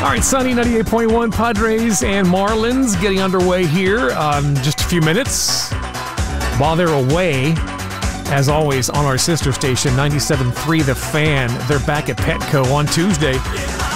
All right, sunny 98.1 Padres and Marlins getting underway here just a few minutes. While they're away, as always, on our sister station, 97.3 The Fan. They're back at Petco on Tuesday.